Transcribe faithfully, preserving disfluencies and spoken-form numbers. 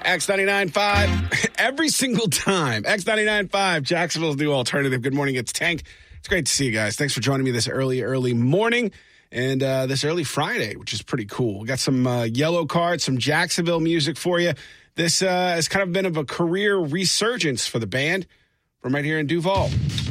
X ninety-nine point five every single time. X ninety-nine point five, Jacksonville's new alternative. Good morning, it's Tank. It's great to see you guys. Thanks for joining me this early, early morning and uh, this early Friday, which is pretty cool. We got some uh, yellow cards, some Jacksonville music for you. This uh, has kind of been of a career resurgence for the band from right here in Duval.